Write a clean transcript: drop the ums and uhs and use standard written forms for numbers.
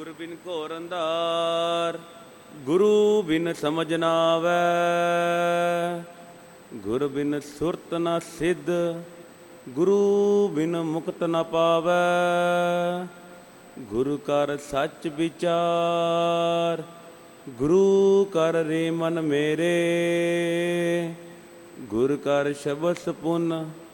ਗੁਰ ਬਿਨ ਘੋਰ ਅੰਧਾਰ, ਗੁਰੂ ਬਿਨ ਸਮਝ ਨਾ ਆਵੈ। ਗੁਰ ਬਿਨ ਸੁਰਤ ਨ ਸਿੱਧ, ਗੁਰੂ ਬਿਨ ਮੁਕਤ ਨ ਪਾਵੈ। ਗੁਰੂ ਕਰ ਸੱਚ ਵਿਚਾਰ, ਗੁਰੂ ਕਰ ਰੇ ਮਨ ਮੇਰੇ। ਗੁਰ ਕਰ ਸ਼ਬਦ ਪੁਨ